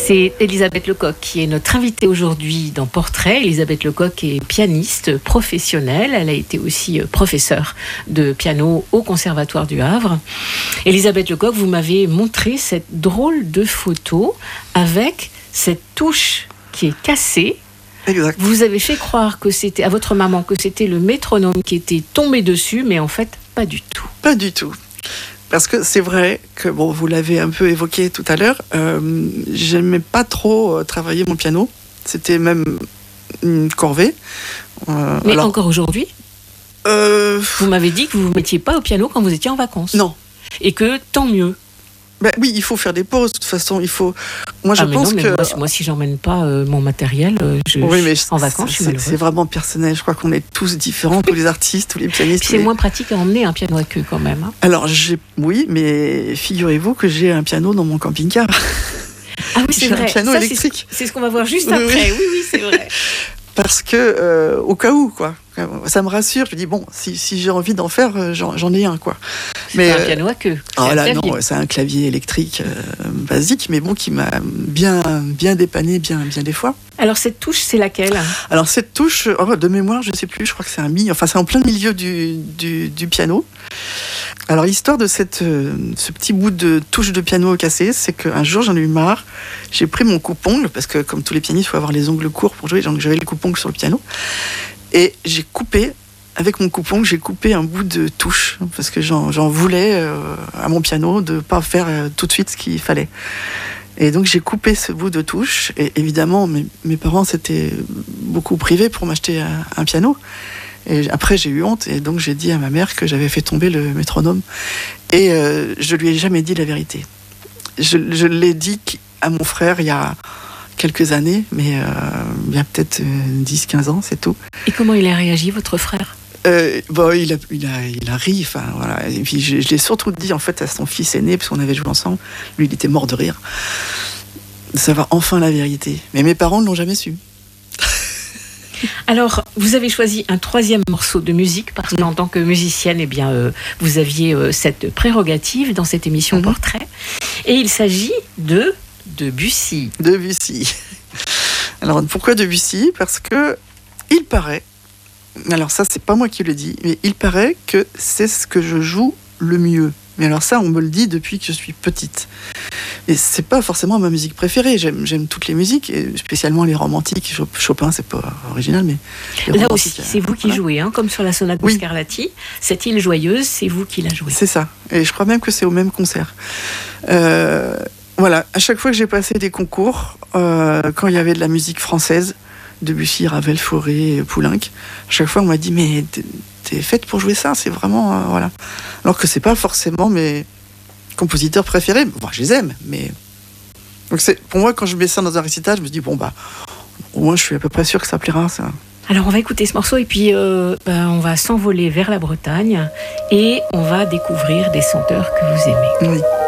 C'est Elisabeth Lecoq qui est notre invitée aujourd'hui dans Portrait. Elisabeth Lecoq est pianiste professionnelle. Elle a été aussi professeure de piano au Conservatoire du Havre. Elisabeth Lecoq, vous m'avez montré cette drôle de photo avec cette touche qui est cassée. Exact. Vous avez fait croire que c'était à votre maman que c'était le métronome qui était tombé dessus, mais en fait, pas du tout. Pas du tout. Parce que c'est vrai que, bon, vous l'avez un peu évoqué tout à l'heure, j'aimais pas trop travailler mon piano. C'était même une corvée. Mais alors, encore aujourd'hui, vous m'avez dit que vous ne vous mettiez pas au piano quand vous étiez en vacances. Non. Et que tant mieux. Ben oui, il faut faire des pauses. De toute façon, il faut. Moi, je pense que. Moi, si j'emmène pas mon matériel, en vacances, je suis malheureuse. C'est vraiment personnel. Je crois qu'on est tous différents, tous les artistes, tous les pianistes. C'est moins pratique à emmener un piano à queue quand même. Hein. Alors, oui, mais figurez-vous que j'ai un piano dans mon camping-car. Ah oui, c'est vrai. Un piano électrique. C'est ce qu'on va voir juste après. Oui, c'est vrai. Parce que, au cas où, quoi. Ça me rassure. Je me dis, bon, si j'ai envie d'en faire, j'en ai un, quoi. Mais un piano à queue. C'est un clavier électrique basique, mais bon, qui m'a bien dépanné, bien des fois. Alors, cette touche, c'est laquelle ? Alors, cette touche, de mémoire, je ne sais plus, je crois que c'est un mi. Enfin, c'est en plein milieu du piano. Alors, l'histoire de ce petit bout de touche de piano cassé, c'est qu'un jour, j'en ai eu marre. J'ai pris mon coupe-ongle, parce que comme tous les pianistes, il faut avoir les ongles courts pour jouer, donc j'avais le coupe-ongle sur le piano. Et j'ai coupé, avec mon coupe-ongle, j'ai coupé un bout de touche, parce que j'en voulais à mon piano de ne pas faire tout de suite ce qu'il fallait. Et donc j'ai coupé ce bout de touche, et évidemment, mes parents s'étaient beaucoup privés pour m'acheter un piano. Et après, j'ai eu honte, et donc j'ai dit à ma mère que j'avais fait tomber le métronome. Et je lui ai jamais dit la vérité. Je l'ai dit à mon frère il y a quelques années, mais il y a peut-être 10-15 ans, c'est tout. Et comment il a réagi, votre frère ? Il a ri, enfin voilà. Et puis je l'ai surtout dit en fait à son fils aîné, parce qu'on avait joué ensemble. Lui, il était mort de rire, de savoir enfin la vérité. Mais mes parents ne l'ont jamais su. Alors, vous avez choisi un troisième morceau de musique parce qu'en tant que musicienne, eh bien, vous aviez cette prérogative dans cette émission Portrait. Et il s'agit de Debussy. Debussy. Alors, pourquoi Debussy ? Parce que il paraît, alors ça, c'est pas moi qui le dis, mais il paraît que c'est ce que je joue le mieux. Mais alors ça, on me le dit depuis que je suis petite. Et c'est pas forcément ma musique préférée. J'aime toutes les musiques, et spécialement les romantiques. Chopin, c'est pas original, mais là aussi, c'est vous qui jouez, hein, comme sur la sonate de Scarlatti. Cette île joyeuse, c'est vous qui la jouez. C'est ça. Et je crois même que c'est au même concert. Voilà. À chaque fois que j'ai passé des concours, quand il y avait de la musique française, Debussy, Ravel, Fauré, Poulenc, à chaque fois on m'a dit mais t'es faite pour jouer ça, c'est vraiment voilà. Alors que c'est pas forcément mes compositeurs préférés. Bon, je les aime, mais donc pour moi quand je mets ça dans un récital, je me dis bon bah au moins je suis à peu près sûr que ça plaira ça. Alors on va écouter ce morceau et puis on va s'envoler vers la Bretagne et on va découvrir des chanteurs que vous aimez. Oui.